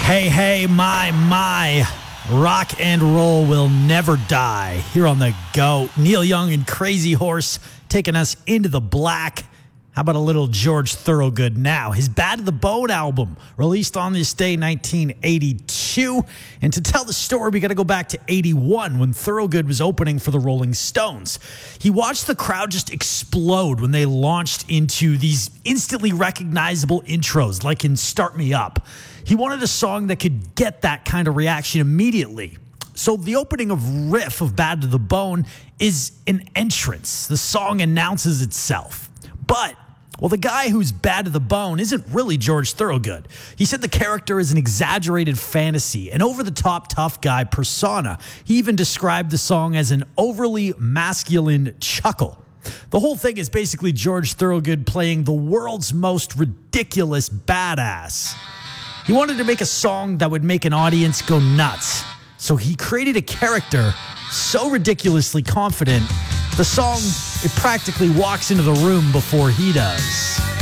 Hey, my. Rock and roll will never die. Here on The GOAT, Neil Young and Crazy Horse taking us into the black. How about a little George Thorogood now? His Bad to the Bone album, released on this day, 1982. And to tell the story, we got to go back to 81 when Thorogood was opening for the Rolling Stones. He watched the crowd just explode when they launched into these instantly recognizable intros, like in Start Me Up. He wanted a song that could get that kind of reaction immediately. So the opening of riff of Bad to the Bone is an entrance. The song announces itself. But, well, the guy who's bad to the bone isn't really George Thorogood. He said the character is an exaggerated fantasy, an over-the-top tough guy persona. He even described the song as an overly masculine chuckle. The whole thing is basically George Thorogood playing the world's most ridiculous badass. He wanted to make a song that would make an audience go nuts. So he created a character so ridiculously confident, the song, it practically walks into the room before he does.